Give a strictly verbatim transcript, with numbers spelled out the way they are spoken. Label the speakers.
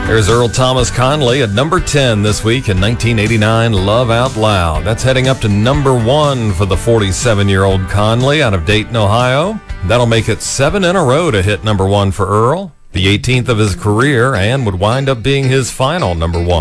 Speaker 1: There's Earl Thomas Conley at number ten this week in nineteen eighty-nine, Love Out Loud. That's heading up to number one for the forty-seven-year-old Conley out of Dayton, Ohio. That'll make it seven in a row to hit number one for Earl, the eighteenth of his career, and would wind up being his final number one.